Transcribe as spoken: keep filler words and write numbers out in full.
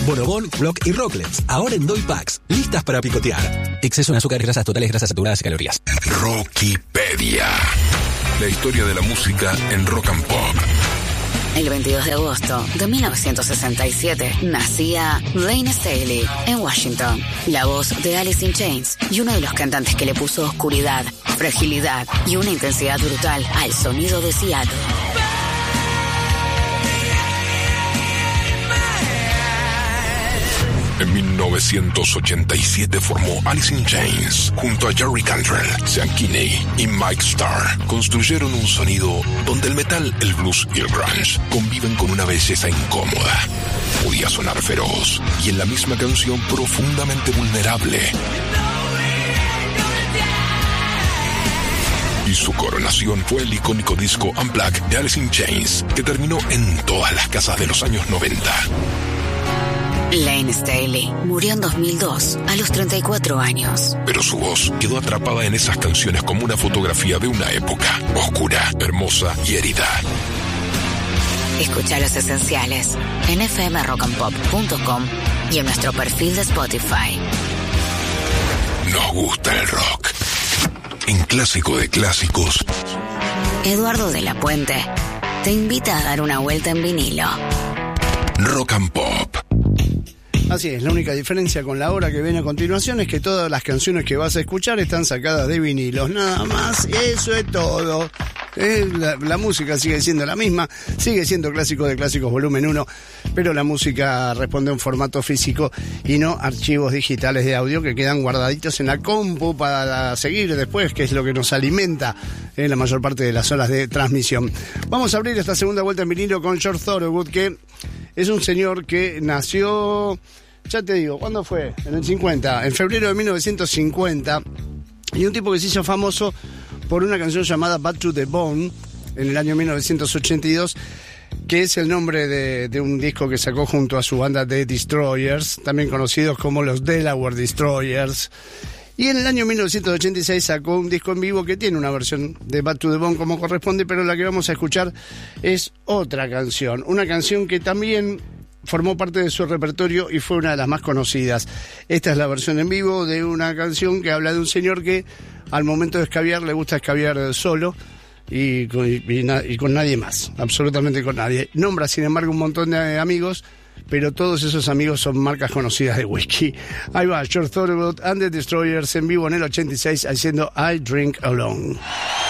Bonobón, Block y Rocklets, ahora en Doy Packs, listas para picotear. Exceso en azúcar, grasas totales, grasas saturadas y calorías. Rockipedia. La historia de la música en rock and pop. El veintidós de agosto de mil novecientos sesenta y siete nacía Layne Staley en Washington, la voz de Alice in Chains y uno de los cantantes que le puso oscuridad, fragilidad y una intensidad brutal al sonido de Seattle. En mil novecientos ochenta y siete formó Alice in Chains junto a Jerry Cantrell, Sean Kinney y Mike Starr. Construyeron un sonido donde el metal, el blues y el grunge conviven con una belleza incómoda. Podía sonar feroz y en la misma canción profundamente vulnerable. Y su coronación fue el icónico disco Unplugged de Alice in Chains, que terminó en todas las casas de los años noventa. Layne Staley murió en dos mil dos, a los treinta y cuatro años. Pero su voz quedó atrapada en esas canciones como una fotografía de una época oscura, hermosa y herida. Escucha Los Esenciales en f m rock and pop punto com y en nuestro perfil de Spotify. Nos gusta el rock. En Clásico de Clásicos, Eduardo de la Puente te invita a dar una vuelta en vinilo. Rock and Pop. Así es, la única diferencia con la hora que viene a continuación es que todas las canciones que vas a escuchar están sacadas de vinilos, nada más, eso es todo. Eh, la, la música sigue siendo la misma, sigue siendo Clásico de Clásicos volumen uno, pero la música responde a un formato físico y no archivos digitales de audio que quedan guardaditos en la compu para seguir después, que es lo que nos alimenta en la mayor parte de las horas de transmisión. Vamos a abrir esta segunda vuelta en vinilo con George Thorogood, que es un señor que nació, ya te digo, ¿cuándo fue? En el cincuenta, en febrero de mil novecientos cincuenta, y un tipo que se hizo famoso por una canción llamada Bad to the Bone en el año mil novecientos ochenta y dos, que es el nombre de, de un disco que sacó junto a su banda The Destroyers, también conocidos como los Delaware Destroyers. Y en el año mil novecientos ochenta y seis sacó un disco en vivo que tiene una versión de Bad to the Bone como corresponde, pero la que vamos a escuchar es otra canción, una canción que también formó parte de su repertorio y fue una de las más conocidas. Esta es la versión en vivo de una canción que habla de un señor que al momento de escabiar le gusta escabiar solo y con, y, y con nadie más, absolutamente con nadie. Nombra sin embargo un montón de amigos, pero todos esos amigos son marcas conocidas de whisky. Ahí va, George Thorogood and the Destroyers en vivo en el ochenta y seis haciendo I Drink Alone.